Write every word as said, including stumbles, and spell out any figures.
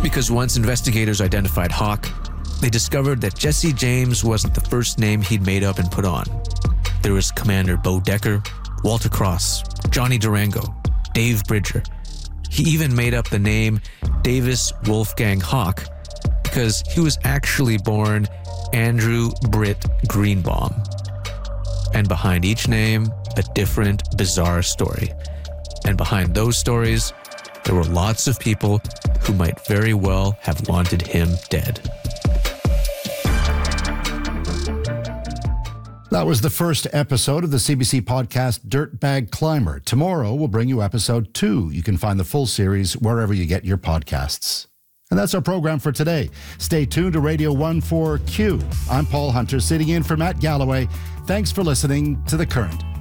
Because once investigators identified Hawk, they discovered that Jesse James wasn't the first name he'd made up and put on. There was Commander Bo Decker, Walter Cross, Johnny Durango, Dave Bridger. He even made up the name Davis Wolfgang Hawk because he was actually born Andrew Britt Greenbaum. And behind each name, a different, bizarre story. And behind those stories, there were lots of people who might very well have wanted him dead. That was the first episode of the C B C podcast Dirtbag Climber. Tomorrow we'll bring you episode two. You can find the full series wherever you get your podcasts. And that's our program for today. Stay tuned to Radio one four Q. I'm Paul Hunter, sitting in for Matt Galloway. Thanks for listening to The Current.